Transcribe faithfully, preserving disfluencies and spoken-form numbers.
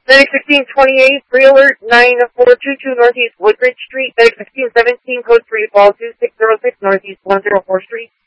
Medic sixteen twenty-eight, three alert, nine four two two Northeast Woodbridge Street. Medic sixteen seventeen, code three, ball two six zero six, Northeast one zero four Street.